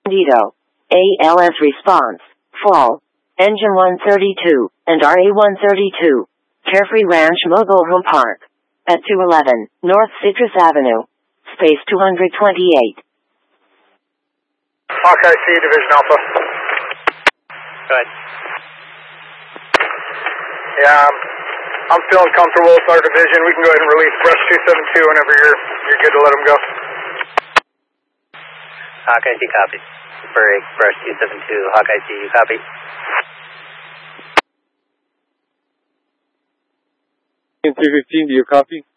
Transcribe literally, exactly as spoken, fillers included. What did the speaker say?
Dito. A L S response. Fall. Engine one thirty-two, and R A one thirty-two. Carefree Ranch Mobile Home Park. At two eleven, North Citrus Avenue. Space two twenty-eight. Hawkeye C, Division Alpha. Go ahead. Yeah, I'm, I'm feeling comfortable with our division. We can go ahead and release Brush two seventy-two whenever you're, you're good to let them go. Hawkeye C, copy. Break, Brush two seventy-two, Hawkeye C, you copy? three fifteen, do you copy?